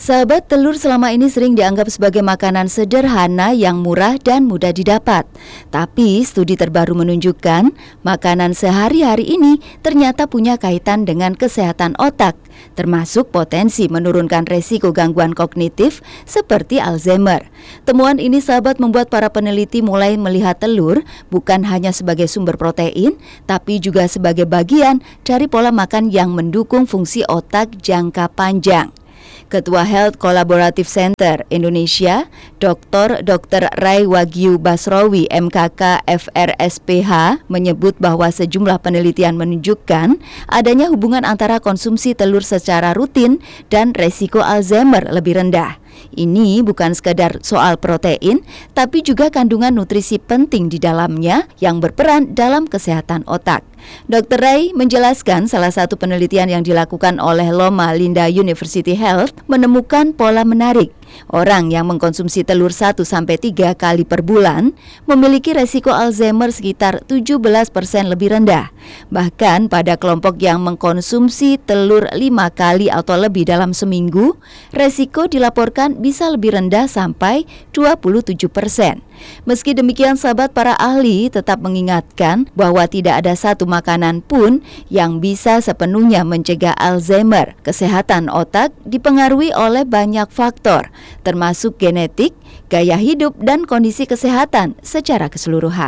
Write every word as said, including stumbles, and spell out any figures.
Sahabat, telur selama ini sering dianggap sebagai makanan sederhana yang murah dan mudah didapat. Tapi studi terbaru menunjukkan makanan sehari-hari ini ternyata punya kaitan dengan kesehatan otak, termasuk potensi menurunkan resiko gangguan kognitif seperti Alzheimer. Temuan ini, sahabat, membuat para peneliti mulai melihat telur bukan hanya sebagai sumber protein, tapi juga sebagai bagian dari pola makan yang mendukung fungsi otak jangka panjang. Ketua Health Collaborative Center Indonesia, Doktor Dokter Rai Wagyu Basrowi M K K F R S P H, menyebut bahwa sejumlah penelitian menunjukkan adanya hubungan antara konsumsi telur secara rutin dan resiko Alzheimer lebih rendah. Ini bukan sekadar soal protein, tapi juga kandungan nutrisi penting di dalamnya yang berperan dalam kesehatan otak. Dokter Rai menjelaskan salah satu penelitian yang dilakukan oleh Loma Linda University Health menemukan pola menarik. Orang yang mengkonsumsi telur satu sampai tiga kali per bulan memiliki resiko Alzheimer sekitar tujuh belas persen lebih rendah. Bahkan pada kelompok yang mengkonsumsi telur lima kali atau lebih dalam seminggu, resiko dilaporkan bisa lebih rendah sampai dua puluh tujuh persen. Meski demikian, sahabat, para ahli tetap mengingatkan bahwa tidak ada satu makanan pun yang bisa sepenuhnya mencegah Alzheimer. Kesehatan otak dipengaruhi oleh banyak faktor, termasuk genetik, gaya hidup, dan kondisi kesehatan secara keseluruhan.